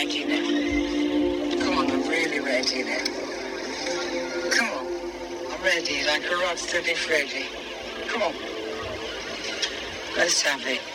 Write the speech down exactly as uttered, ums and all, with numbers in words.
ready now. Come on, I'm really ready now. Come on. I'm ready, like a rock steady Freddy. Come on. Let's have it.